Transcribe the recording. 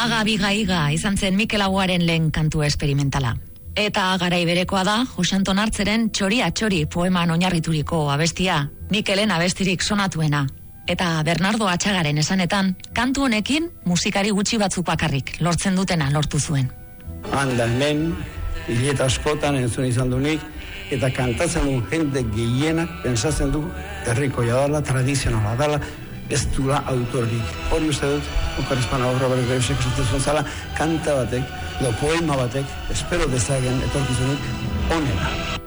Aga biga iga izan zen Mikel Aguaren lehen kantu esperimentala. Eta garai berekoa da Jose Anton Artzeren Txoria txori poeman oinarrituriko abestia, Mikelen abestirik sonatuena. Eta Bernardo Atxagaren esanetan, kantu honekin musikari gutxi batzuk bakarrik lortzen dutena lortu zuen. Handa hemen, hileta askotan entzun izan dunik, eta kantatzen duen jende gehienak pensatzen du herrikoia dala, tradizionala dala, ez dula autorik. Hori uste dut, Okar Espana Robert Greusek esatzen zala, kanta batek, poema batek, espero dezagen etorkizunik onena.